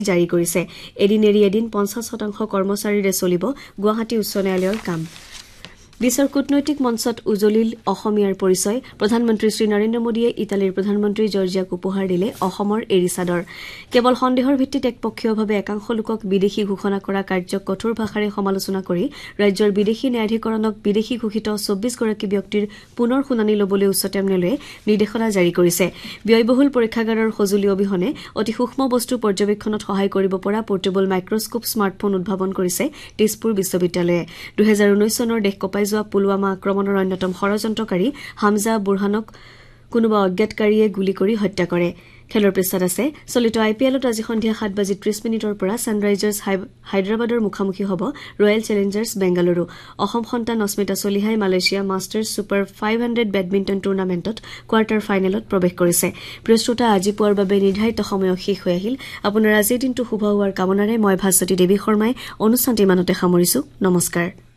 জাৰি কৰিছে এদিন এৰি এদিন 50% কৰ্মচাৰীৰে চলিব গুৱাহাটী উচ্চ ন্যায়ালয়ৰ কাম বিশ্বৰ কূটনৈতিক মঞ্চত উজলিল অসমীয়াৰ পৰিচয় প্ৰধানমন্ত্ৰী শ্ৰী নৰেন্দ্ৰ মোদীয়ে ইটালীৰ প্ৰধানমন্ত্ৰী জৰ্জিয়াক উপহাৰ দিলে অসমৰ এৰিচাদৰ কেৱল সন্দেহৰ ভিত্তিত একপক্ষীয়ভাৱে একাংশ লোকক বিদেশী ঘোষণা কৰা কাৰ্যক কঠোৰ ভাষাৰে সমালোচনা কৰি ৰাজ্যৰ বিদেশী ন্যায়াধিকৰণক বিদেশী ঘোষিত 24 গৰাকী ব্যক্তিৰ পুনৰ শুনানি ল'বলৈ উচ্চতম ন্যায়ালয়ে নিৰ্দেশনা জাৰি কৰিছে ব্যয়বহুল পৰীক্ষাগাৰৰ সঁজুলি অবিহনে অতি সূক্ষ্ম বস্তু পৰ্যবেক্ষণত সহায় কৰিব পৰা পোৰ্টেবল মাইক্ৰস্কোপ স্মাৰ্টফোন উদ্ভাৱন কৰিছে তেজপুৰ বিশ্ববিদ্যালয়ে 2019 চনৰ দেশ কপাই যোৱা পুলৱামা আক্ৰমণৰ অন্যতম ষড়যন্ত্ৰকাৰী হামজা বুৰহানক কোনোবা অজ্ঞাতকাৰীয়ে গুলী কৰি হত্যা কৰে খেলৰ পৃষ্ঠাত আছে চলিত আইপিএলত আজি সন্ধিয়া 7:30 পৰা ছানৰাইজাৰ্ছ হায়দৰাবাদৰ মুখামুখি হ'ব ৰয়েল চেলেঞ্জাৰ্ছ বেংগালুৰু অসম সন্তান অস্মিতা চলিহাই Malaysia masters super 500 badminton টুৰ্ণামেণ্টত quarter ফাইনেলত প্ৰৱেশ কৰিছে প্ৰিয় শ্ৰোতা আজি পুৱাৰ বাবে নিৰ্ধাৰিত সময় শেষ হৈ আহিল আপোনাৰ আজিৰ দিনটো শুভ হোৱাৰ কামনাৰে মই ভাস্বতী দেৱী শৰ্মাই অনুষ্ঠানটি ইমানতে সামৰিছো নমস্কাৰ